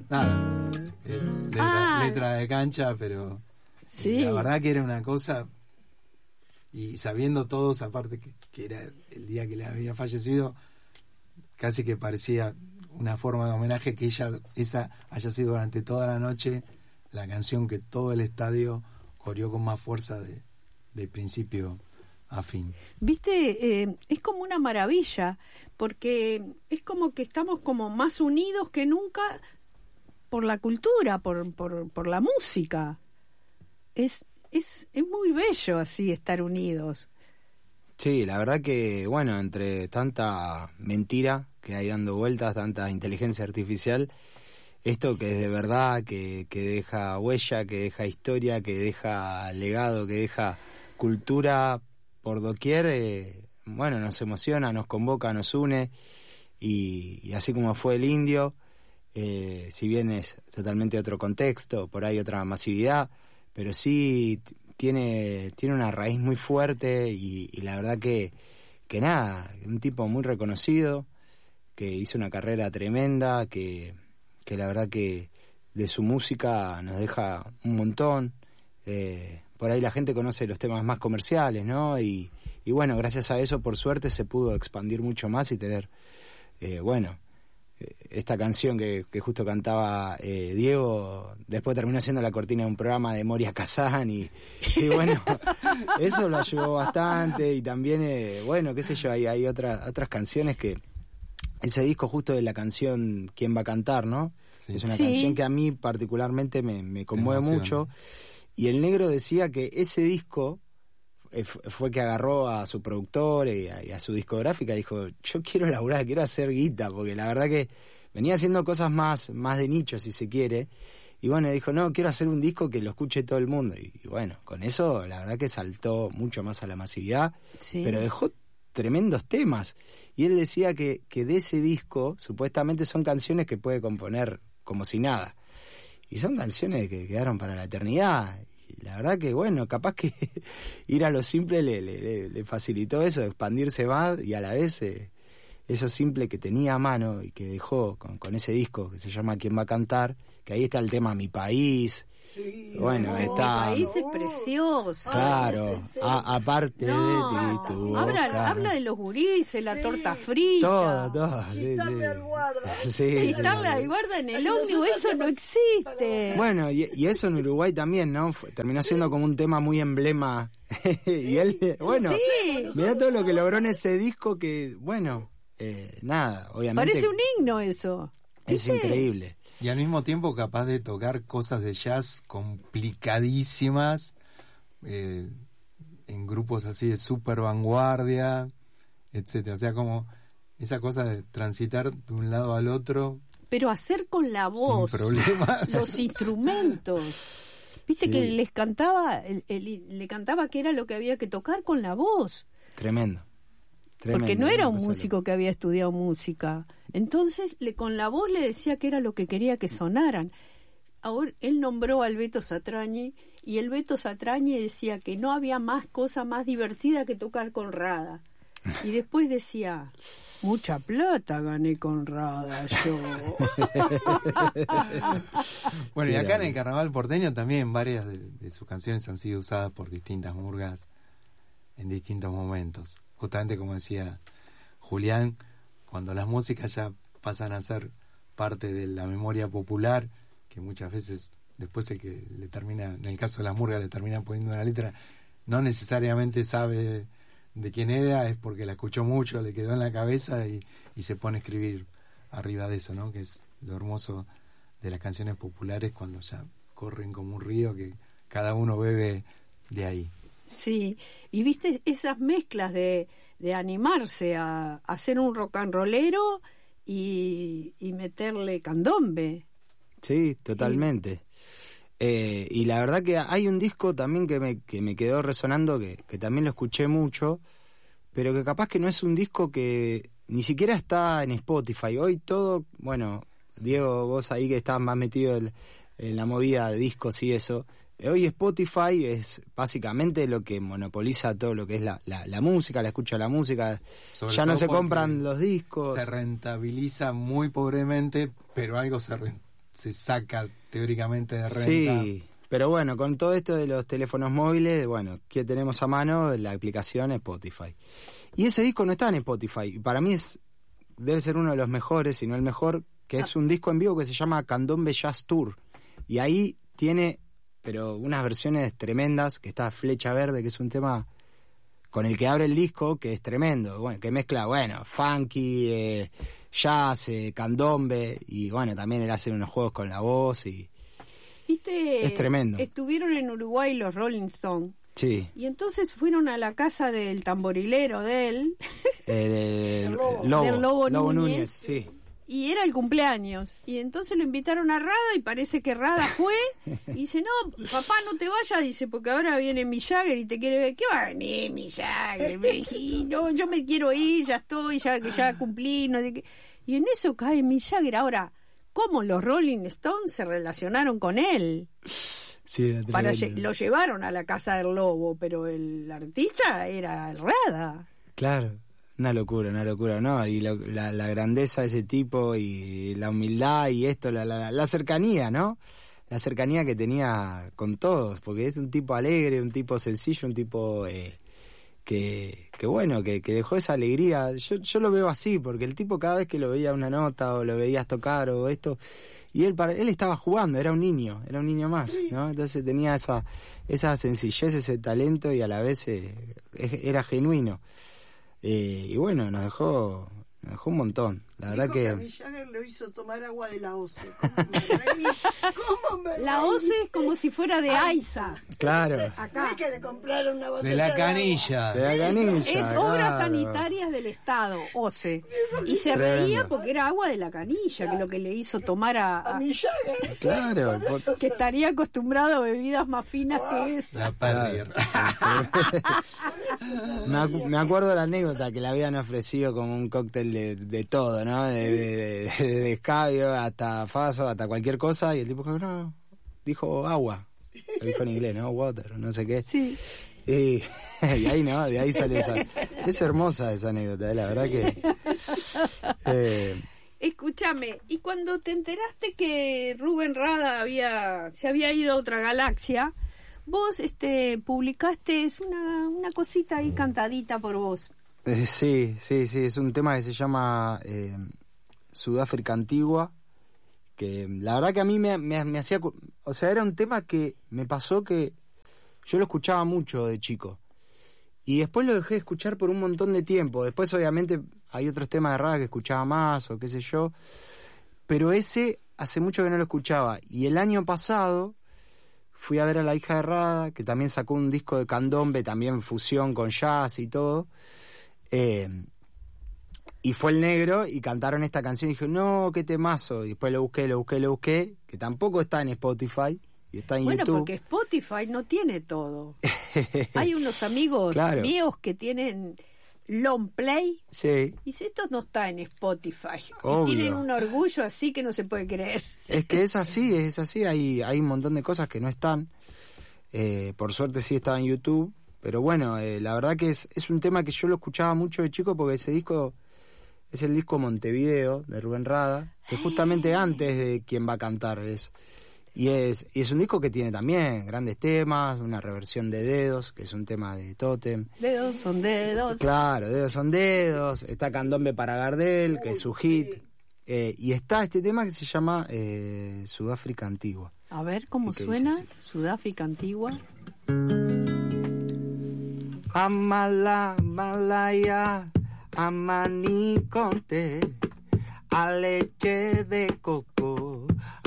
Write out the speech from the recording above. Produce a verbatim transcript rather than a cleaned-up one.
nada, es letra, Ah. letra de cancha, pero Sí. la verdad que era una cosa, y sabiendo todos, aparte que, que era el día que le había fallecido, casi que parecía una forma de homenaje que ella esa haya sido durante toda la noche la canción que todo el estadio coreó con más fuerza de, de principio a fin. Viste, eh, es como una maravilla, porque es como que estamos como más unidos que nunca por la cultura, por, por, por la música. Es, es, es muy bello así estar unidos. Sí, la verdad que, bueno, entre tanta mentira que hay dando vueltas, tanta inteligencia artificial, esto que es de verdad, que, que deja huella, que deja historia, que deja legado, que deja cultura por doquier, eh, bueno, nos emociona, nos convoca, nos une, y, y así como fue el Indio, eh, si bien es totalmente otro contexto, por ahí otra masividad, pero sí t- tiene tiene una raíz muy fuerte, y, y la verdad que, que nada, un tipo muy reconocido, que hizo una carrera tremenda, que, que la verdad que de su música nos deja un montón. Eh, por ahí la gente conoce los temas más comerciales, ¿no? Y, y bueno, gracias a eso, por suerte, se pudo expandir mucho más y tener, eh, bueno, eh, esta canción que, que justo cantaba eh, Diego, después terminó siendo la cortina de un programa de Moria Kazan, y, y bueno, eso lo ayudó bastante. Y también, eh, bueno, qué sé yo, hay, hay otras otras canciones que... Ese disco justo de la canción ¿Quién va a cantar?, ¿no? Sí. Es una Sí. canción que a mí particularmente me, me conmueve emociona. mucho. Y el negro decía que ese disco eh, fu- fue que agarró a su productor y a, y a su discográfica y dijo, yo quiero laburar, quiero hacer guita, porque la verdad que venía haciendo cosas más, más de nicho, si se quiere. Y bueno, dijo, no, quiero hacer un disco que lo escuche todo el mundo. Y, y bueno, con eso la verdad que saltó mucho más a la masividad, Sí. pero dejó tremendos temas. Y él decía que, que de ese disco supuestamente son canciones que puede componer como si nada. Y son canciones que quedaron para la eternidad. Y la verdad que, bueno, capaz que ir a lo simple le, le, le- le facilitó eso, expandirse más, y a la vez eh, eso simple que tenía a mano y que dejó con, con ese disco que se llama ¿Quién va a cantar?, que ahí está el tema Mi País. Sí, Bueno, no, está... El país es precioso. Claro, a- aparte No, de ti, tu habla, boca. habla de los gurises, la Sí. torta frita. Todo, todo. sí, Chistarle sí. al guarda. Sí, sí, Chistarle sí. al guarda en el Ay, ómnibus, nosotros eso no hacemos- existe. Bueno, y, y eso en Uruguay también, ¿no? Fue- terminó siendo como un tema muy emblema. Y él, bueno, Sí. mirá todo lo que logró en ese disco que, bueno, eh, nada, obviamente Parece un himno eso. es ¿Viste? increíble. Y al mismo tiempo capaz de tocar cosas de jazz complicadísimas, eh, en grupos así de super vanguardia, etcétera. O sea, como esa cosa de transitar de un lado al otro Pero hacer con la voz sin problemas. los instrumentos. Viste Sí. que les cantaba, el- el- le cantaba que era lo que había que tocar con la voz. Tremendo. Tremendo, Porque no era un cosa músico que había estudiado música. Entonces, le, con la voz le decía que era lo que quería que sonaran. Ahora, él nombró al Beto Satrañi, y el Beto Satrañi decía que no había más cosa más divertida que tocar con Rada. Y después decía, mucha plata gané con Rada yo. Bueno, y Qué acá en grande. el Carnaval porteño también varias de, de sus canciones han sido usadas por distintas murgas en distintos momentos. Justamente como decía Julián, cuando las músicas ya pasan a ser parte de la memoria popular, que muchas veces después el que le termina, en el caso de las murgas, le terminan poniendo una letra, no necesariamente sabe de quién era, es porque la escuchó mucho, le quedó en la cabeza y, y se pone a escribir arriba de eso, ¿no? Que es lo hermoso de las canciones populares, cuando ya corren como un río que cada uno bebe de ahí. Sí, y viste esas mezclas de, de animarse a, a hacer un rock and rollero y, y meterle candombe. Sí, totalmente. Eh, y la verdad que hay un disco también que me, que me quedó resonando, que, que también lo escuché mucho, pero que capaz que no es un disco que ni siquiera está en Spotify. Hoy todo, bueno, Diego, vos ahí que estás más metido en, en la movida de discos y eso, hoy Spotify es básicamente lo que monopoliza todo lo que es la, la, la música, la escucha de la música. Sobre Ya no todo se porque compran los discos. Se rentabiliza muy pobremente, pero algo se, re- se saca teóricamente de renta. Sí, pero bueno, con todo esto de los teléfonos móviles, bueno, ¿qué tenemos a mano? La aplicación Spotify. Y ese disco no está en Spotify. Y para mí es debe ser uno de los mejores, si no el mejor, que es un disco en vivo que se llama Candombe Jazz Tour. Y ahí tiene, pero unas versiones tremendas, que está Flecha Verde, que es un tema con el que abre el disco, que es tremendo, bueno, que mezcla, bueno, funky, eh, jazz, eh, candombe, y bueno, también él hace unos juegos con la voz, y ¿Viste? Es tremendo. Estuvieron en Uruguay los Rolling Stones. Sí. Y entonces fueron a la casa del tamborilero de él. Eh, de, del Lobo, Lobo, del Lobo, Lobo Núñez, Núñez, sí. Y era el cumpleaños. Y entonces lo invitaron a Rada y parece que Rada fue. Y dice, no, papá, no te vayas. Dice, porque ahora viene Mick Jagger y te quiere ver. ¿Qué va a venir Mick Jagger? Y no, yo me quiero ir, ya estoy, ya que ya cumplí. No sé qué. Y en eso cae Mick Jagger. Ahora, ¿cómo los Rolling Stones se relacionaron con él? Sí, Para lle- lo llevaron a la casa del Lobo, pero el artista era Rada. Claro, una locura, una locura, ¿no? Y lo, la, la grandeza de ese tipo y la humildad y esto, la, la, la cercanía, ¿no? La cercanía que tenía con todos, porque es un tipo alegre, un tipo sencillo, un tipo eh, que, que bueno, que, que dejó esa alegría. Yo, yo lo veo así, porque el tipo cada vez que lo veía una nota o lo veías tocar o esto... Y él para él estaba jugando, era un niño, era un niño más, sí. ¿no? Entonces tenía esa esa sencillez, ese talento y a la vez eh, era genuino. Eh, y bueno, nos dejó nos dejó un montón. La verdad que... que a Mick Jagger le hizo tomar agua de la O C E. ¿Cómo me reí? ¿Cómo me reí? La O C E es como si fuera de AISA. Claro. Acá. Hay que le compraron una botella De la canilla. De la canilla. Es claro. Obras Sanitarias del Estado, O C E. Y se Tremendo. reía porque era agua de la canilla, que lo que le hizo tomar a... a a- Mick Jagger. Claro, Por eso que estaría acostumbrado a bebidas más finas que esa. La pérdida. me, acu- me acuerdo la anécdota que le habían ofrecido como un cóctel de, de todo, ¿no? De, de, de, de escabio hasta faso, hasta cualquier cosa, y el tipo no, no, dijo agua. Lo dijo en inglés, ¿no? Water, no sé qué. Sí. Y, y ahí no, de ahí sale esa. Es hermosa esa anécdota, ¿eh? La verdad que. Eh, Escúchame, y cuando te enteraste que Rubén Rada había se había ido a otra galaxia, vos este publicaste es una, una cosita ahí cantadita por vos. eh, sí, sí, sí, es un tema que se llama eh, Sudáfrica Antigua, que la verdad que a mí me, me, me hacía... cu- O sea, era un tema que me pasó que yo lo escuchaba mucho de chico. Y después lo dejé de escuchar por un montón de tiempo. Después, obviamente, hay otros temas de Rada que escuchaba más o qué sé yo. Pero ese hace mucho que no lo escuchaba. Y el año pasado fui a ver a la hija de Rada, que también sacó un disco de candombe, también fusión con jazz y todo. Eh, y fue el negro y cantaron esta canción y dije, no, qué temazo. Y después lo busqué, lo busqué, lo busqué, que tampoco está en Spotify y está en Bueno, YouTube. porque Spotify no tiene todo. Hay unos amigos Claro. míos que tienen long play Sí, y si esto no está en Spotify. Obvio. Y tienen un orgullo así que no se puede creer. es que es así, es así. Hay, hay un montón de cosas que no están. Eh, por suerte sí estaba en YouTube. Pero bueno, eh, la verdad que es, es un tema que yo lo escuchaba mucho de chico porque ese disco es el disco Montevideo de Rubén Rada, que justamente antes de Quién va a cantar es. Y es, y es un disco que tiene también grandes temas, una reversión de Dedos, que es un tema de Totem. Dedos son dedos. Claro, Dedos son Dedos, está Candombe para Gardel, que es su hit. Eh, y está este tema que se llama eh, Sudáfrica Antigua. A ver cómo ¿Qué suena dice Sudáfrica Antigua. Amala, malaya, amani conte, a leche de coco,